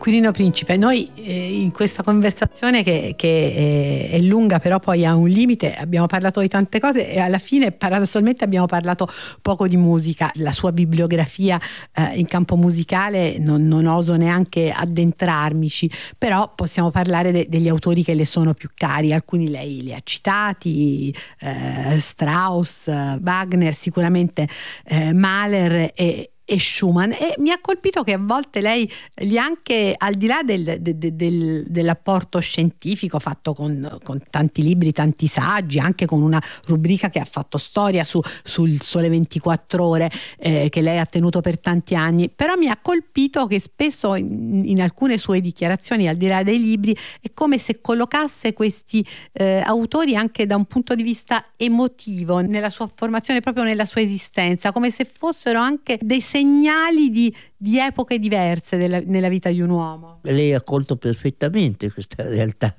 Quirino Principe, noi in questa conversazione che è lunga però poi ha un limite, abbiamo parlato di tante cose e alla fine paradossalmente abbiamo parlato poco di musica. La sua bibliografia in campo musicale non oso neanche addentrarmici, però possiamo parlare degli autori che le sono più cari. Alcuni lei li ha citati, Strauss, Wagner, sicuramente Mahler e Schumann, e mi ha colpito che a volte lei gli anche, al di là dell'apporto scientifico fatto con tanti libri, tanti saggi, anche con una rubrica che ha fatto storia sul Sole 24 Ore, che lei ha tenuto per tanti anni, però mi ha colpito che spesso in alcune sue dichiarazioni, al di là dei libri, è come se collocasse questi autori anche da un punto di vista emotivo nella sua formazione, proprio nella sua esistenza, come se fossero anche dei segnali di epoche diverse nella vita di un uomo. Lei ha colto perfettamente questa realtà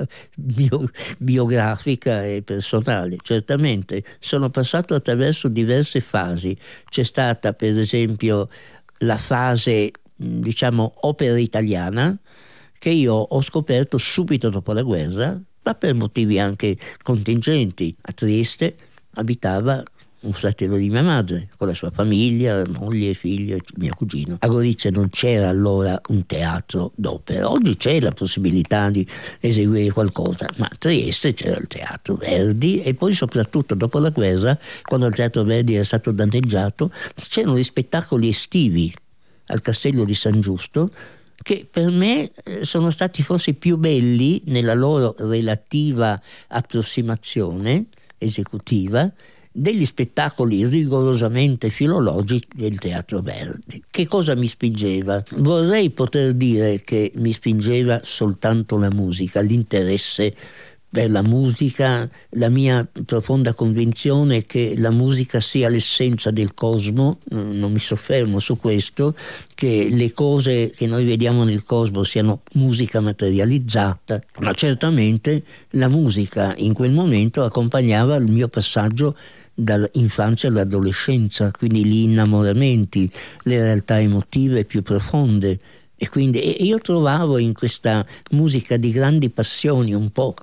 biografica e personale. Certamente sono passato attraverso diverse fasi. C'è stata per esempio la fase, diciamo, opera italiana, che io ho scoperto subito dopo la guerra, ma per motivi anche contingenti. A Trieste abitava un fratello di mia madre con la sua famiglia, moglie, figlio, mio cugino. A Gorizia non c'era allora un teatro d'opera, oggi c'è la possibilità di eseguire qualcosa, ma a Trieste c'era il teatro Verdi, e poi soprattutto dopo la guerra, quando il teatro Verdi era stato danneggiato, c'erano gli spettacoli estivi al Castello di San Giusto, che per me sono stati forse più belli nella loro relativa approssimazione esecutiva degli spettacoli rigorosamente filologici del Teatro Verdi. Che cosa mi spingeva? Vorrei poter dire che mi spingeva soltanto la musica, l'interesse per la musica, la mia profonda convinzione che la musica sia l'essenza del cosmo. Non mi soffermo su questo, che le cose che noi vediamo nel cosmo siano musica materializzata, ma certamente la musica in quel momento accompagnava il mio passaggio dall'infanzia all'adolescenza, quindi gli innamoramenti, le realtà emotive più profonde, e quindi io trovavo in questa musica di grandi passioni un po'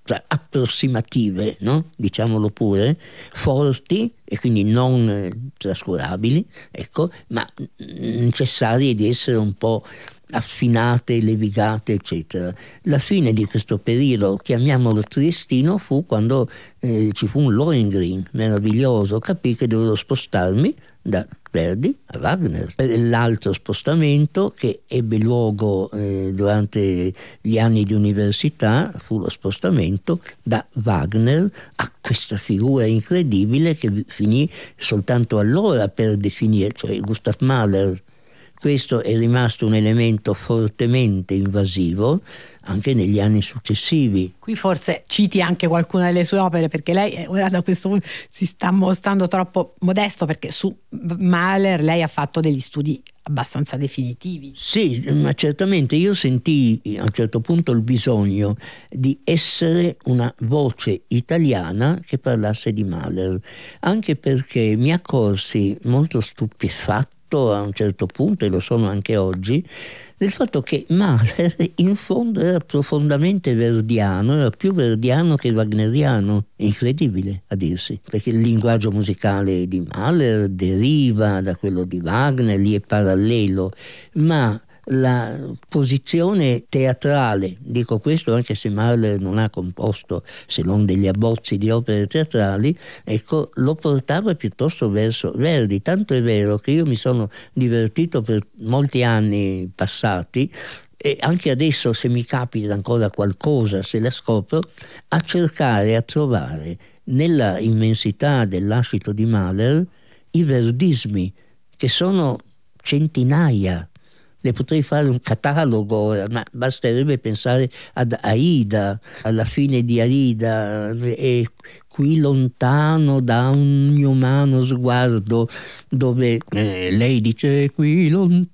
approssimative, no? Diciamolo pure, forti e quindi non trascurabili, ecco, ma necessarie di essere un po' affinate, levigate, eccetera. La fine di questo periodo, chiamiamolo triestino, fu quando ci fu un Lohengrin meraviglioso. Capì che dovevo spostarmi da Verdi a Wagner. L'altro spostamento che ebbe luogo durante gli anni di università fu lo spostamento da Wagner a questa figura incredibile che finì soltanto allora per definire, cioè Gustav Mahler. Questo è rimasto un elemento fortemente invasivo anche negli anni successivi. Qui forse citi anche qualcuna delle sue opere, perché lei ora da questo punto si sta mostrando troppo modesto, perché su Mahler lei ha fatto degli studi abbastanza definitivi. Sì, ma certamente io sentii a un certo punto il bisogno di essere una voce italiana che parlasse di Mahler, anche perché mi accorsi molto stupefatto a un certo punto, e lo sono anche oggi, del fatto che Mahler in fondo era profondamente verdiano, era più verdiano che wagneriano. Incredibile a dirsi, perché il linguaggio musicale di Mahler deriva da quello di Wagner, lì è parallelo, ma la posizione teatrale, dico questo anche se Mahler non ha composto se non degli abbozzi di opere teatrali, ecco, lo portava piuttosto verso Verdi, tanto è vero che io mi sono divertito per molti anni passati, e anche adesso se mi capita ancora qualcosa, se la scopro, a cercare, a trovare nella immensità del lascito di Mahler i verdismi, che sono centinaia. Ne potrei fare un catalogo, ma basterebbe pensare ad Aida, alla fine di Aida, e qui lontano da ogni umano sguardo, dove lei dice qui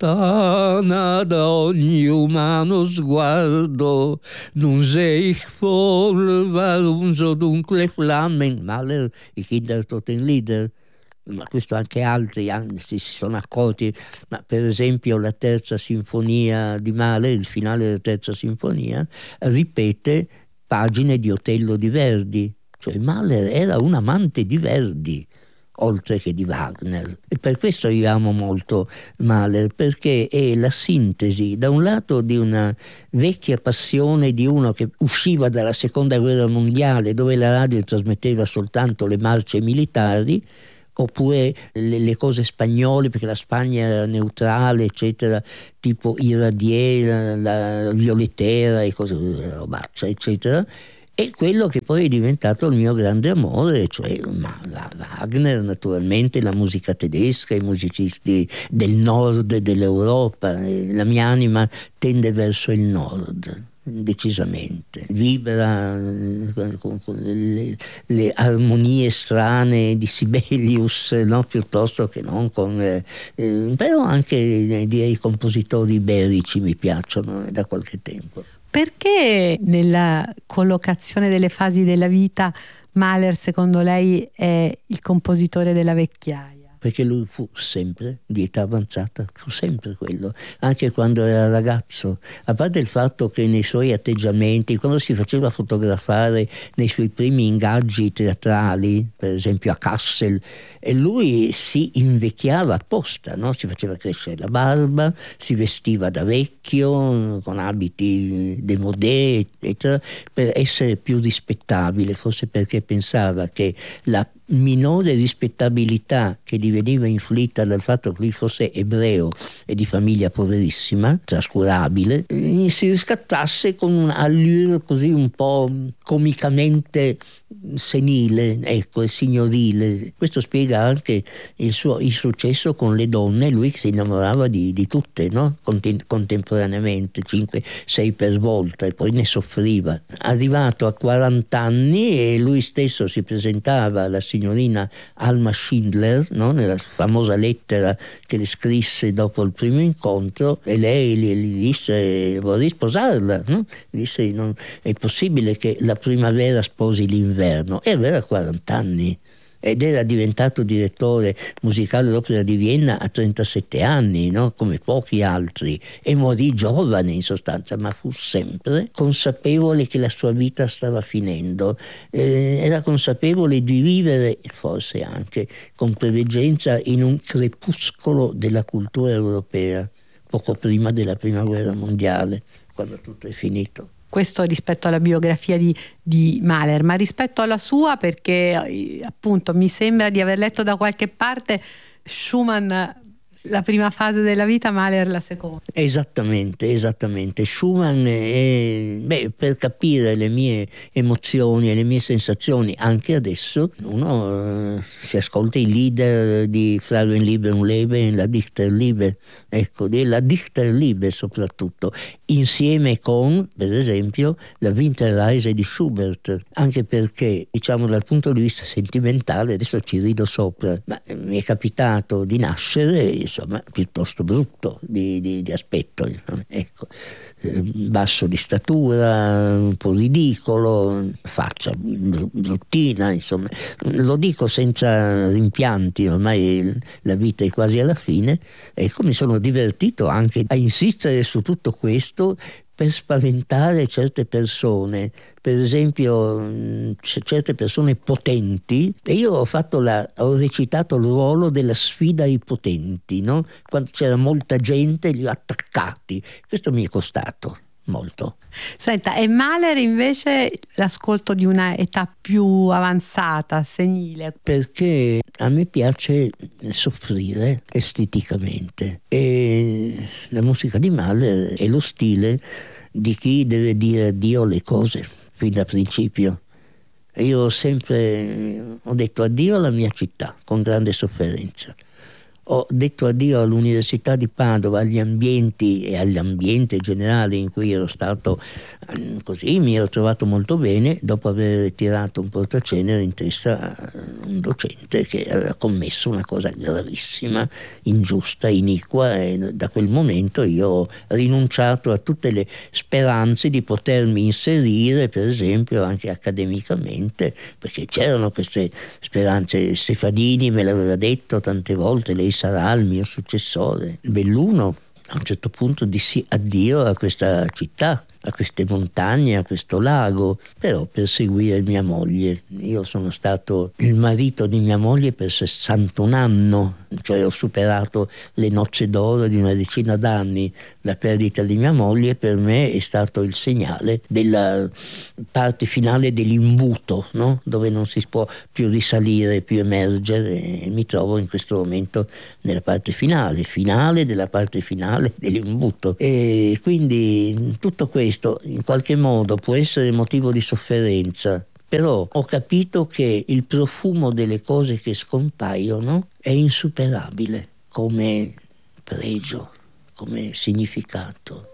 lontana da ogni umano sguardo, nun sehe ich voll, warum so dunkle Flammen, Mahler, i Kindertotenlieder. ma questo anche altri si sono accorti, ma per esempio la terza sinfonia di Mahler, il finale della terza sinfonia, ripete pagine di Otello di Verdi, cioè Mahler era un amante di Verdi oltre che di Wagner, e per questo io amo molto Mahler, perché è la sintesi da un lato di una vecchia passione di uno che usciva dalla seconda guerra mondiale, dove la radio trasmetteva soltanto le marce militari oppure le cose spagnole, perché la Spagna era neutrale eccetera, tipo Iradier, la Violetera e cose, robaccia eccetera, e quello che poi è diventato il mio grande amore, cioè Wagner, naturalmente, la musica tedesca, i musicisti del nord dell'Europa. La mia anima tende verso il nord, decisamente, vibra con le armonie strane di Sibelius, no? Piuttosto che non con però anche direi i compositori iberici mi piacciono da qualche tempo. Perché nella collocazione delle fasi della vita Mahler, secondo lei, è il compositore della vecchiaia? Perché lui fu sempre di età avanzata, fu sempre quello, anche quando era ragazzo. A parte il fatto che nei suoi atteggiamenti, quando si faceva fotografare nei suoi primi ingaggi teatrali, per esempio a Kassel, e lui si invecchiava apposta, no? Si faceva crescere la barba, si vestiva da vecchio, con abiti démodé, eccetera, per essere più rispettabile, forse perché pensava che la minore rispettabilità che gli veniva inflitta dal fatto che lui fosse ebreo e di famiglia poverissima, trascurabile, si riscattasse con un allure così un po' comicamente senile, ecco, e signorile. Questo spiega anche il successo con le donne, lui che si innamorava di tutte, no? Contemporaneamente, 5-6 per volta, e poi ne soffriva. Arrivato a 40 anni e lui stesso si presentava alla signorina Alma Schindler, no? Nella famosa lettera che le scrisse dopo il primo incontro, e lei gli disse: vorrei sposarla, no? Gli disse: non è possibile che la primavera sposi l'inverno. E aveva 40 anni ed era diventato direttore musicale dell'Opera di Vienna a 37 anni, no? Come pochi altri, e morì giovane in sostanza, ma fu sempre consapevole che la sua vita stava finendo, era consapevole di vivere, forse anche con preveggenza, in un crepuscolo della cultura europea, poco prima della prima guerra mondiale, quando tutto è finito. Questo rispetto alla biografia di Mahler, ma rispetto alla sua, perché appunto mi sembra di aver letto da qualche parte Schumann la prima fase della vita, Mahler la seconda. Esattamente. Schumann per capire le mie emozioni e le mie sensazioni anche adesso, uno si ascolta i Lieder di Frauenleben, la Dichterliebe, ecco, della Dichterliebe soprattutto, insieme con, per esempio, la Winterreise di Schubert, anche perché, diciamo, dal punto di vista sentimentale, adesso ci rido sopra, ma mi è capitato di nascere, insomma, piuttosto brutto di aspetto, ecco, basso di statura, un po' ridicolo, faccia bruttina, insomma, lo dico senza rimpianti, ormai la vita è quasi alla fine. Ecco, mi sono divertito anche a insistere su tutto questo per spaventare certe persone, per esempio certe persone potenti, e io ho recitato il ruolo della sfida ai potenti, no? Quando c'era molta gente li ho attaccati, questo mi è costato molto. Senta, e Mahler invece l'ascolto di una età più avanzata, senile? Perché a me piace soffrire esteticamente, e la musica di Mahler è lo stile di chi deve dire addio alle cose fin da principio. Io ho sempre detto addio alla mia città con grande sofferenza, ho detto addio all'Università di Padova, agli ambienti e all'ambiente generale in cui ero stato, così mi ero trovato molto bene, dopo aver tirato un portacenere in testa a un docente che aveva commesso una cosa gravissima, ingiusta, iniqua, e da quel momento io ho rinunciato a tutte le speranze di potermi inserire, per esempio, anche accademicamente, perché c'erano queste speranze. Stefanini me l'aveva detto tante volte: lei sarà il mio successore. Belluno a un certo punto dissi addio a questa città, a queste montagne, a questo lago, però per seguire mia moglie. Io sono stato il marito di mia moglie per 61 anni, cioè ho superato le nozze d'oro di una decina d'anni. La perdita di mia moglie per me è stato il segnale della parte finale dell'imbuto, no? Dove non si può più risalire, più emergere, e mi trovo in questo momento nella parte finale della parte finale dell'imbuto. E quindi tutto questo in qualche modo può essere motivo di sofferenza, però ho capito che il profumo delle cose che scompaiono è insuperabile come pregio, come significato.